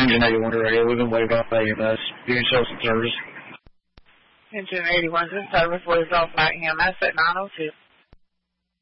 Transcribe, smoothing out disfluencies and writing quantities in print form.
Engine 81 radio. We've been waiting on EMS. You can show some service. Engine 81 to service. What is off by EMS at 902?